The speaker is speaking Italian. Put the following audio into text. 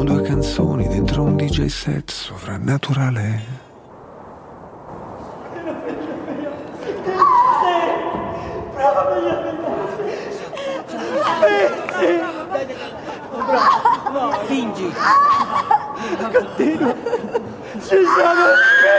Siamo due canzoni dentro un DJ set sovrannaturale. Fingi. Continua. Ci siamo